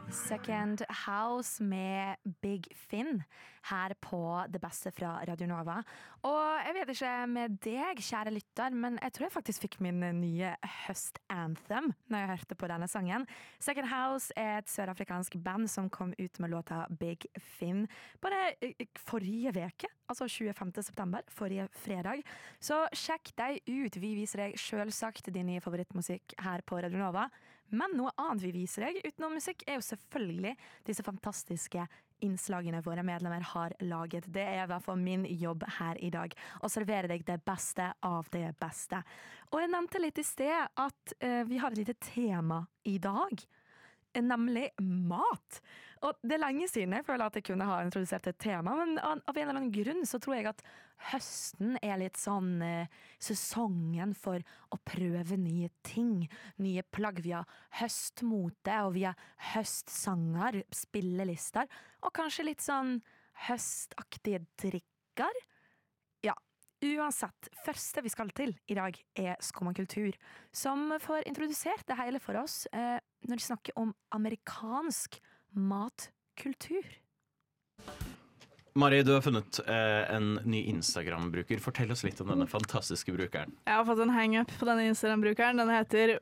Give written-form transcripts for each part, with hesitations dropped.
Second House med Big Finn her på Det beste fra Radio Nova. Og jeg vet ikke med deg, kjære lytter, men jeg tror jeg faktisk fikk min nye høstanthem når jeg hørte på denne sangen. Second House er et sørafrikansk band som kom ut med låta Big Finn bare forrige veke, altså 25. september, forrige fredag. Så sjekk deg ut. Vi viser deg selvsagt din nye favorittmusikk her på Radio Nova. Men noe annet vi viser deg utenom musikk er jo selvfølgelig disse fantastiske innslagene våre medlemmer har laget. Det er i hvert fall min jobb her i dag, å servere deg det beste av det beste. Og jeg nevnte litt i sted at vi har et lite tema i dag, nemlig mat. Og det er lenge siden jeg føler at jeg kunne ha introdusert et tema, men av en eller annen grunn så tror jeg at høsten er litt sånn sesongen for å prøve nye ting, nye plagg. Vi har høstmote, og vi har høstsanger, spillelister, og kanskje litt sånn høstaktige drikker. Ja, uansett, første vi skal til i dag er Skumma kultur, som får introdusert det hele for oss når de snakker om amerikansk matkultur. Mari, du har funnet en ny Instagram-bruker. Fortell oss litt om denne fantastiske brukeren. Jeg har fått en hang-up på denne Instagram-brukeren. Den heter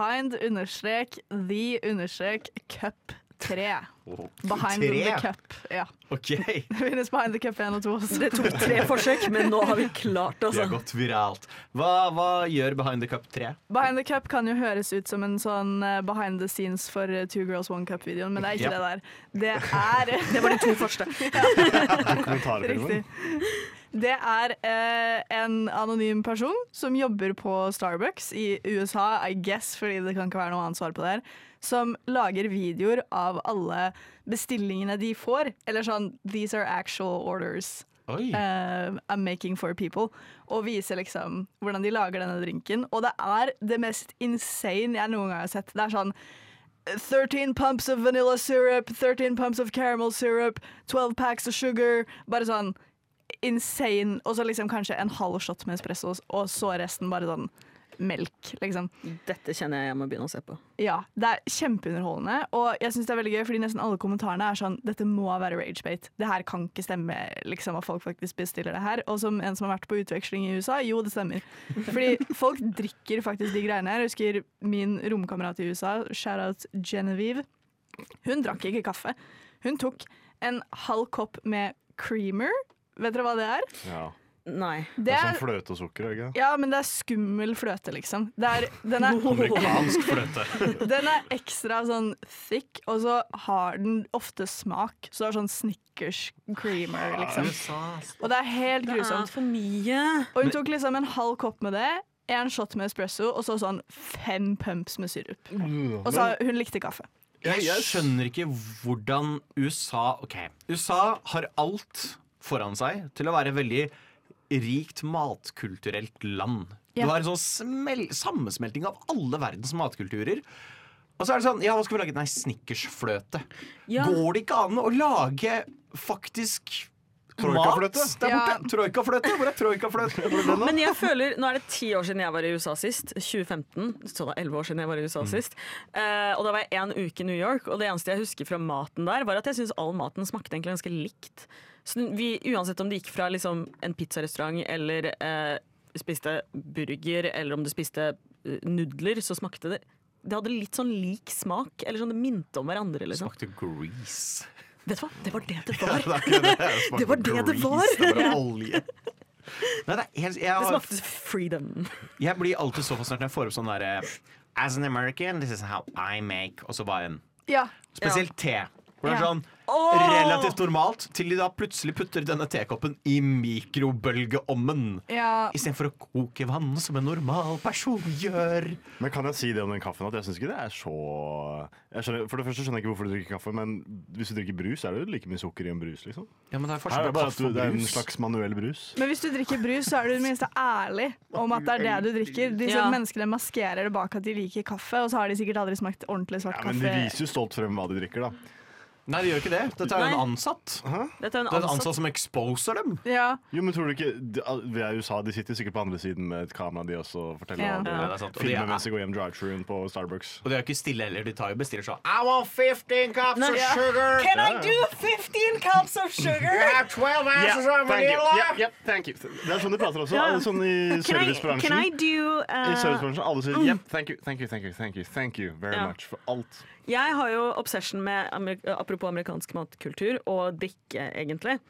behind_the_cup3. Behind the cup, ja. Ok. Det finnes behind the cup 1 og 2 også. Det tok 3 forsøk, men nå har vi klart, Det altså. har gått viralt. Hva gjør Behind the Cup 3? Behind the cup kan jo høres ut som en sånn behind the scenes for Two Girls One Cup-videoen, men det er ikke det der. Det er Det var de 2 første. Riktig. Det er en anonym person som jobber på Starbucks i USA, I guess, fordi det kan ikke være noe annet svar på det her, som lager videoer av alle bestillingene de får, eller sånn, these are actual orders I'm making for people, og viser liksom hvordan de lager denne drinken, og det er det mest insane jeg noen gang har sett. Det er sånn 13 pumps of vanilla syrup, 13 pumps of caramel syrup, 12 packs of sugar, bare sånn insane, og så liksom kanskje en halv shot med espresso, og så resten bare sånn melk, liksom. Dette kjenner jeg må begynne å se på. Ja, det er kjempeunderholdende, og jeg synes det er veldig gøy, fordi nesten alle kommentarene er sånn, dette må være ragebait. Det her kan ikke stemme, liksom, at folk faktisk bestiller det her. Og som en som har vært på utveksling i USA, jo, det stemmer. Fordi folk drikker faktisk de greiene her. Jeg husker min romkamerat i USA, shoutout Genevieve, hun drakk ikke kaffe. Hun tok en halv kopp med creamer. Vet dere hva det er? Ja. Nei. Det er sånn fløte og sukker, ikke? Ja, men det er skummel fløte, liksom. Den er Amerikansk fløte. Den er ekstra sånn thick, og så har den ofte smak. Så det er sånn Snickers creamer, liksom. Og det er helt Det er grusomt. for mye. Og hun tok liksom en halv kopp med det, en shot med espresso, og så sånn 5 pumps med syrup. Og så hun likte kaffe. Jeg skjønner ikke hvordan USA USA har alt foran seg til å være veldig rikt matkulturelt land. Ja. Du har en sånn sammensmelting av alle verdens matkulturer. Og så er det sånn, ja, hva skal vi lage? Nei, Snickersfløte. Ja. Går det ikke an å lage faktisk Troikafløte? mat der borte? Troikafløte? Hvor er troikafløte? Men jeg føler, nå er det 10 år siden jeg var i USA sist, 2015, så det er 11 år siden jeg var i USA sist, og da var jeg 1 uke i New York, og det eneste jeg husker fra maten der, var at jeg synes all maten smakte egentlig ganske likt. Så uansett om det gikk fra liksom, en pizzarestaurant, eller spiste burger, eller om du spiste nudler, så smakte det hadde litt sånn lik smak, eller sånn det minte om hverandre. Liksom. Smakte grease. Vet du hva? Det var det det var. Ja, det Det var det det var. Det var olje. Nei, Det smakte freedom. Jeg blir alltid så fascinert når jeg får opp sånn der As an American, this is how I make. Og så bare en Ja. spesielt te. Hvor det er Ja. sånn relativt normalt, til de da plutselig putter denne tekoppen i mikrobølgeovnen. Ja. Istedenfor å koke vann som en normal person gjør. Men kan jeg si det om den kaffen, at jeg synes ikke det er så For det første skjønner jeg ikke hvorfor du drikker kaffe, men hvis du drikker brus, er det jo like mye sukker i en brus, liksom. Ja, men det er Her forskjell er på det bare at kaffe og det er en brus. slags manuell brus. Men hvis du drikker brus, så er du i det minste ærlig om at det er det du drikker. Disse Ja. menneskene maskerer det bak at de liker kaffe, og så har de sikkert aldri smakt ordentlig svart Ja, men kaffe. de viser jo stolt frem hva de drikker, da. Nei, de gjør ikke det. Dette er jo Nei. en ansatt. Dette er en Det er en ansatt. ansatt som exposer dem. Ja. Jo, men tror du ikke Vi er i USA, de sitter sikkert på andre siden med et kamera, de også forteller Ja. hva de Ja, det er sant. Og de filmer er- mens de går hjem drive-thruen på Starbucks. Og de er ikke stille heller. De tar jo bestiller sånn I want 15 cups of sugar. Can I do 15 cups of sugar? You have 12 ounces of vanilla. Thank you. Det er sånn de prater også. Ja. Sånn i Can I servicebransjen. do I servicebransjen, alle sier yep, thank you very Ja. much for alt. Jeg har jo obsession med apropos amerikansk matkultur og drikke, egentlig.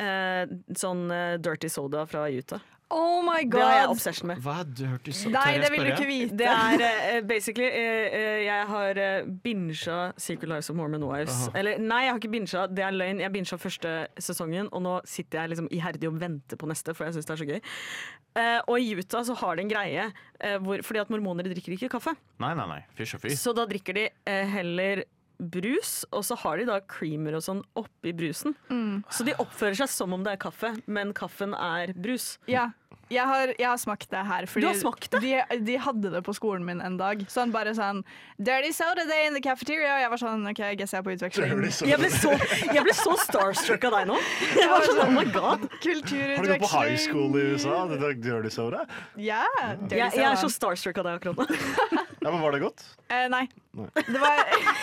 Sånn dirty soda fra Utah. Oh my Det har jeg god! obsession med. Hva er dirty soda? Nei, det vil du ikke vite. Det er basically Jeg har binget Secret Lives of Mormon Wives. Eller nei, jeg har ikke binget. Det er løgn. Jeg binget første sesongen, og nå sitter jeg liksom iherdig og venter på neste, for jeg syns det er så gøy. Og i Utah så har de en greie fordi at mormonere drikker ikke kaffe. Nei. Fysj og fy. Så da drikker de heller brus, og så har de da creamer og sånn oppi brusen. Så de oppfører seg som om det er kaffe, men kaffen er brus. Ja. Jeg har smakt det her. Fordi Du har smakt det? De hadde det på skolen min en dag. Sånn bare sånn Dirty soda day in the cafeteria. Og jeg var sånn OK, I guess jeg er på utveksling. Jeg ble så starstruck av deg nå. Jeg var sånn, oh my god. Har du Kulturutveksling. gått på high school i USA? Det er dirty soda? Ja. Dirty Jeg er så soda. starstruck av deg akkurat nå. Ja, men var det godt? Nei. Det var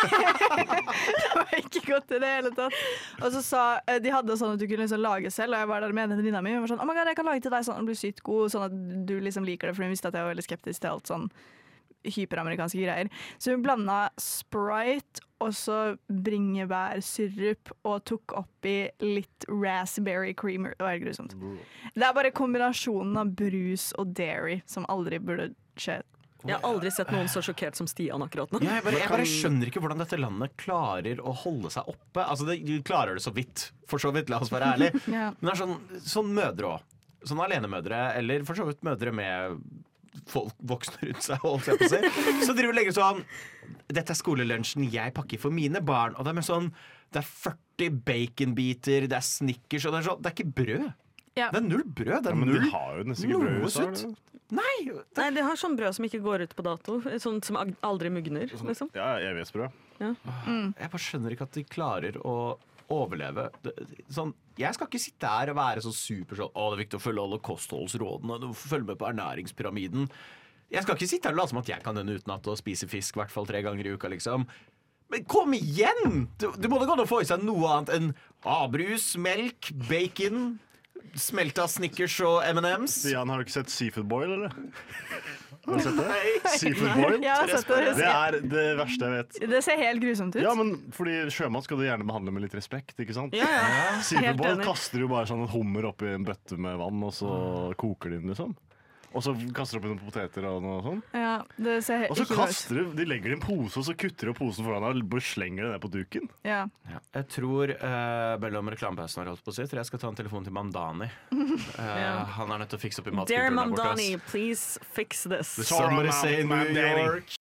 Det var ikke godt i det hele tatt. Og så sa de hadde sånn at du kunne liksom lage selv, og jeg var der med en venninne mi. Og var sånn, oh my god, jeg kan lage til deg sånn at du blir sykt god, sånn at du liksom liker det. For hun visste at jeg var veldig skeptisk til alt sånn hyperamerikanske greier. Så hun blanda Sprite og så bringebærsyrup og tok oppi litt raspberry creamer. Det var helt grusomt. Det er bare kombinasjonen av brus og dairy som aldri burde skje. Jeg har aldri sett noen så sjokkert som Stian akkurat nå. Ja, jeg bare skjønner ikke hvordan dette landet klarer å holde seg oppe. Altså, de klarer det så vidt, for så vidt, la oss være ærlige. Ja. Men det er sånn mødre òg. Sånn alenemødre, eller for så vidt mødre med folk voksne rundt seg, holdt jeg på å si. Så driver legger sånn Dette er skolelunsjen jeg pakker for mine barn. Og det er med sånn Det er 40 baconbiter, det er Snickers, og det er sånn Det er ikke brød. Ja. Det er null brød. Det Ja, er men null de har jo nesten ikke brød i USA. Noe eller? Nei! Nei, de har sånn brød som ikke går ut på dato. Sånn som aldri mugner. Liksom. Ja, evighetsbrød. Jeg bare skjønner ikke at de klarer å overleve. Sånn, jeg skal ikke sitte her og være så super sånn Å, det er viktig å følge alle kostholdsrådene. Du får følge med på ernæringspyramiden. Jeg skal ikke sitte her og late som at jeg kan denne utenat og spise fisk i hvert fall 3 ganger i uka, liksom. Men kom igjen! Du må da gå an å få i seg noe annet enn brus, melk, bacon, smelta Snickers og M&M's. Stian, har du ikke sett Seafood Boil, eller? Har du sett det? Seafood Boil? Jeg har sett det. Det er det verste jeg vet. Det ser helt grusomt ut. Ja, men fordi sjømat skal du gjerne behandle med litt respekt, ikke sant? Ja, ja. Seafood Helt Boil enig. kaster jo bare sånn en hummer oppi en bøtte med vann, og så koker de den, liksom. Og så kaster de oppi noen poteter og noe sånt. Ja, det ser Og så ikke bra ut. kaster de legger de i en pose, og så kutter de posen foran deg og bare slenger det ned på duken. Ja. Jeg tror mellom reklamepausene har holdt på å si, tror jeg skal ta en telefon til Mamdani. Han er nødt til å fikse opp i Dear matkulturen der borte. Mamdani, please fix this. Somebody say New York.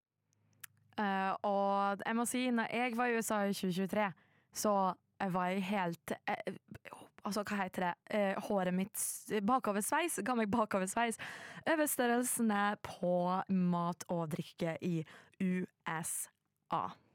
Og jeg må si, når jeg var i USA i 2023, så var jeg helt altså, hva heter det? Håret mitt bakoversveis, ga meg bakoversveis over størrelsene på mat og drikke i USA.